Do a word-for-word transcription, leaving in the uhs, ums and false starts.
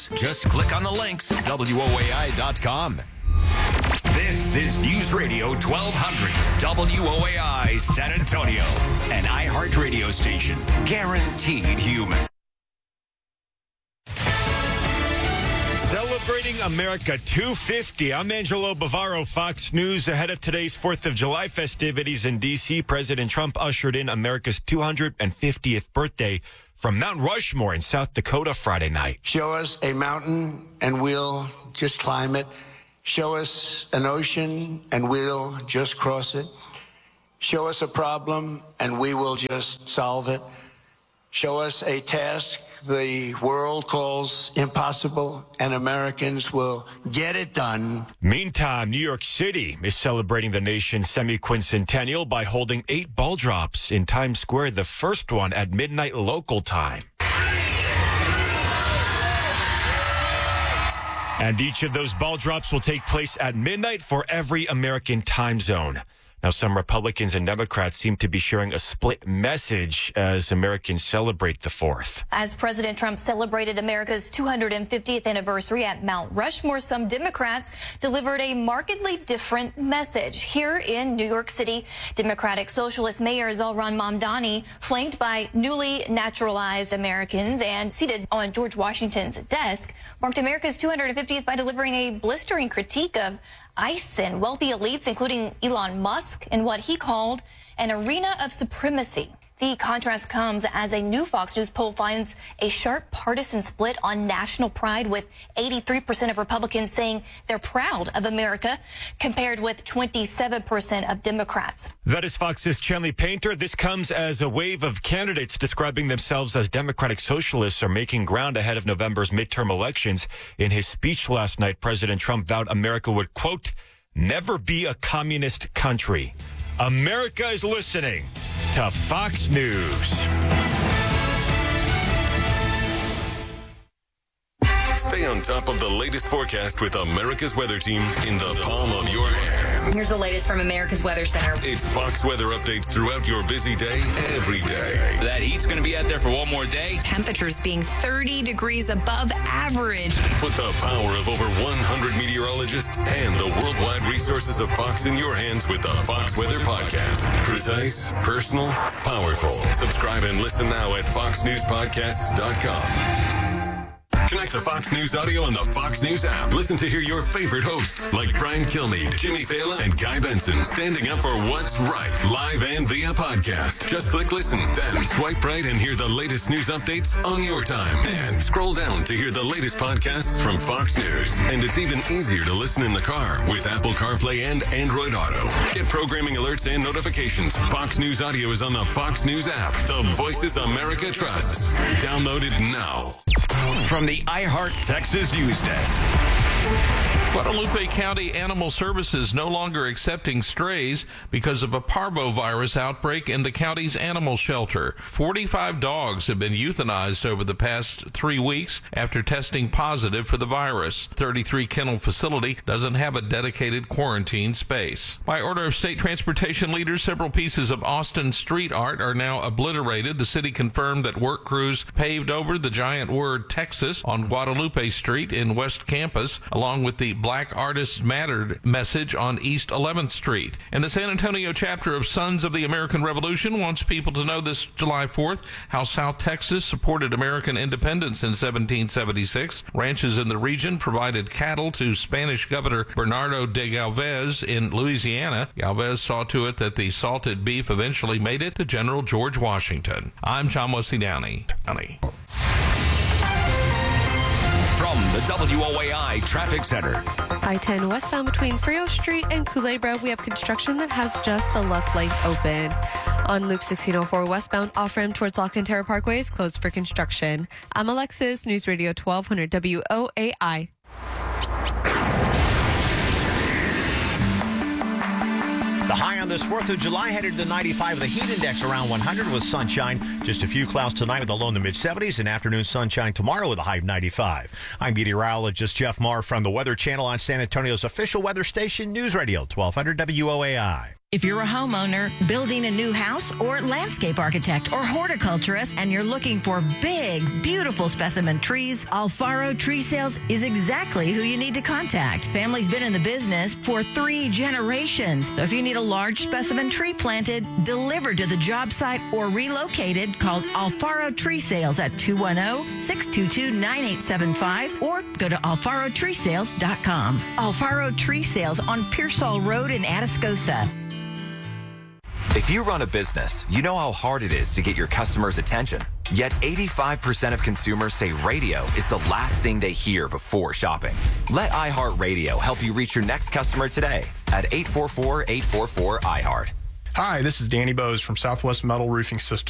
Just click on the links, W O A I dot com. This is News Radio twelve hundred, W O A I San Antonio, an iHeart radio station, guaranteed human. Celebrating America two fifty. I'm Angelo Bavaro, Fox News. Ahead of today's fourth of July festivities in D C, President Trump ushered in America's two hundred fiftieth birthday from Mount Rushmore in South Dakota Friday night. Show us a mountain and we'll just climb it. Show us an ocean and we'll just cross it. Show us a problem and we will just solve it. Show us a task the world calls impossible, and Americans will get it done. Meantime, New York City is celebrating the nation's semi-quincentennial by holding eight ball drops in Times Square, the first one at midnight local time. And each of those ball drops will take place at midnight for every American time zone. Now, some Republicans and Democrats seem to be sharing a split message as Americans celebrate the fourth. As President Trump celebrated America's two hundred fiftieth anniversary at Mount Rushmore, some Democrats delivered a markedly different message. Here in New York City, Democratic Socialist Mayor Zohran Mamdani, flanked by newly naturalized Americans and seated on George Washington's desk, marked America's two hundred fiftieth by delivering a blistering critique of ICE and wealthy elites, including Elon Musk, in what he called an arena of supremacy. The contrast comes as a new Fox News poll finds a sharp partisan split on national pride, with eighty-three percent of Republicans saying they're proud of America, compared with twenty-seven percent of Democrats. That is Fox's Chanley Painter. This comes as a wave of candidates describing themselves as Democratic Socialists are making ground ahead of November's midterm elections. In his speech last night, President Trump vowed America would, quote, never be a communist country. America is listening to Fox News. Stay on top of the latest forecast with America's Weather Team in the palm of your hand. Here's the latest from America's Weather Center. It's Fox weather updates throughout your busy day, every day. That heat's going to be out there for one more day. Temperatures being thirty degrees above average. Put the power of over one hundred meteorologists and the worldwide resources of Fox in your hands with the Fox Weather Podcast. Precise, personal, powerful. Subscribe and listen now at fox news podcasts dot com. Connect to Fox News Audio on the Fox News app. Listen to hear your favorite hosts like Brian Kilmeade, Jimmy Fallon, and Guy Benson standing up for what's right, live and via podcast. Just click listen, then swipe right and hear the latest news updates on your time. And scroll down to hear the latest podcasts from Fox News. And it's even easier to listen in the car with Apple CarPlay and Android Auto. Get programming alerts and notifications. Fox News Audio is on the Fox News app. The voices America trusts. Download it now. From the iHeart Texas News Desk. Guadalupe County Animal Services no longer accepting strays because of a parvovirus outbreak in the county's animal shelter. forty-five dogs have been euthanized over the past three weeks after testing positive for the virus. thirty-three kennel facility doesn't have a dedicated quarantine space. By order of state transportation leaders, several pieces of Austin street art are now obliterated. The city confirmed that work crews paved over the giant word Texas on Guadalupe Street in West Campus, along with the Black Artists Mattered message on East eleventh Street. And the San Antonio chapter of Sons of the American Revolution wants people to know this July fourth how South Texas supported American independence in seventeen seventy-six. Ranches in the region provided cattle to Spanish Governor Bernardo de Galvez in Louisiana. Galvez saw to it that the salted beef eventually made it to General George Washington. I'm John Wesley Downey. Downey. From the W O A I Traffic Center. I ten westbound between Frio Street and Culebra, we have construction that has just the left lane open. On Loop sixteen oh four westbound, off-ramp towards La Cantera Parkway is closed for construction. I'm Alexis, News Radio twelve hundred W O A I. The high on this fourth of July headed to ninety-five. The heat index around one hundred with sunshine. Just a few clouds tonight with a low in the mid-seventies and afternoon sunshine tomorrow with a high of ninety-five. I'm meteorologist Jeff Marr from the Weather Channel on San Antonio's official weather station, News Radio twelve hundred W O A I. If you're a homeowner building a new house or landscape architect or horticulturist and you're looking for big, beautiful specimen trees, Alfaro Tree Sales is exactly who you need to contact. Family's been in the business for three generations. So if you need a large specimen tree planted, delivered to the job site, or relocated, call Alfaro Tree Sales at two one zero, six two two, nine eight seven five or go to alfaro tree sales dot com. Alfaro Tree Sales on Pearsall Road in Atascosa. If you run a business, you know how hard it is to get your customers' attention. Yet eighty-five percent of consumers say radio is the last thing they hear before shopping. Let iHeartRadio help you reach your next customer today at eight four four, eight four four, I heart. Hi, this is Danny Bose from Southwest Metal Roofing Systems.